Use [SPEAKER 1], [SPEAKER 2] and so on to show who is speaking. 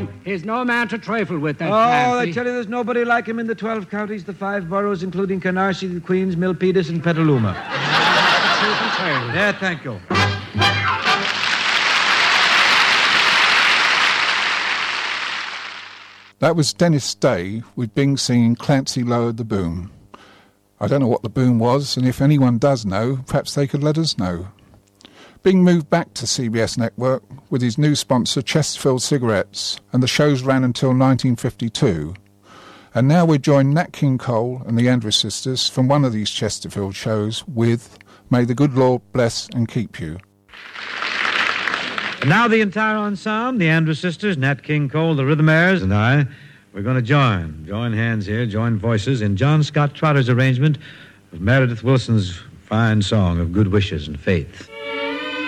[SPEAKER 1] He's no man to trifle with, that
[SPEAKER 2] Oh,
[SPEAKER 1] Clancy.
[SPEAKER 2] I tell you, there's nobody like him in the 12 counties, the 5 boroughs, including Canarsie, Queens, Milpitas, and Petaluma. Yeah, thank you.
[SPEAKER 3] That was Dennis Day with Bing singing Clancy Lowered the Boom. I don't know what the boom was, and if anyone does know, perhaps they could let us know. Bing moved back to CBS Network with his new sponsor Chesterfield Cigarettes, and the shows ran until 1952. And now we join Nat King Cole and the Andrews Sisters from one of these Chesterfield shows with May the Good Lord Bless and Keep You.
[SPEAKER 2] And now the entire ensemble, the Andrews Sisters, Nat King Cole, the Rhythmaires, and I, we're going to join hands here, join voices in John Scott Trotter's arrangement of Meredith Willson's fine song of Good Wishes and Faith.